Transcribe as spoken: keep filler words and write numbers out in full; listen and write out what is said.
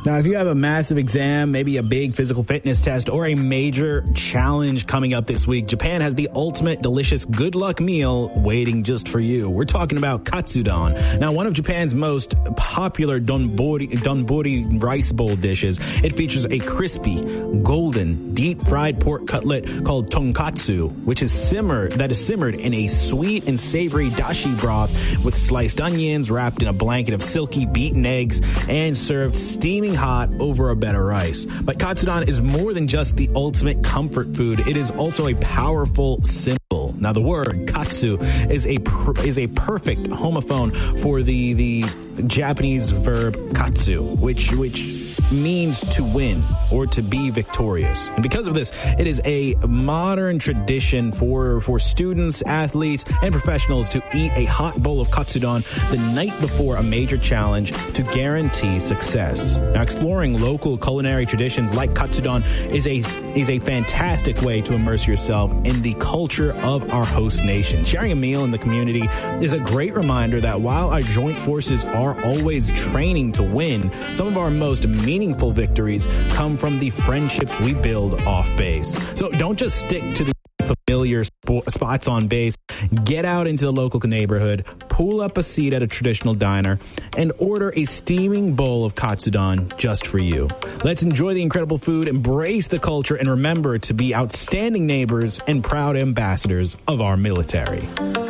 Now, if you have a massive exam, maybe a big physical fitness test, or a major challenge coming up this week, Japan has the ultimate delicious good luck meal waiting just for you. We're talking about katsudon. Now, one of Japan's most popular donbori, donbori rice bowl dishes, it features a crispy, golden, deep-fried pork cutlet called tonkatsu, which is simmered, that is simmered in a sweet and savory dashi broth with sliced onions wrapped in a blanket of silky beaten eggs and served steaming hot over a bed of rice. But katsudon is more than just the ultimate comfort food. It is also a powerful symbol. Now, the word katsu is a per, is a perfect homophone for the the Japanese verb katsu, which which means to win or to be victorious. And because of this, it is a modern tradition for for students, athletes, and professionals to eat a hot bowl of katsudon the night before a major challenge to guarantee success. Now, exploring local culinary traditions like katsudon is a is a fantastic way to immerse yourself in the culture of our host nation. Sharing a meal in the community is a great reminder that while our joint forces are always training to win, some of our most meaningful victories come from the friendships we build off base. So don't just stick to the familiar sp- spots on base. Get out into the local neighborhood, pull up a seat at a traditional diner, and order a steaming bowl of katsudon just for you. Let's enjoy the incredible food, embrace the culture, and remember to be outstanding neighbors and proud ambassadors of our military.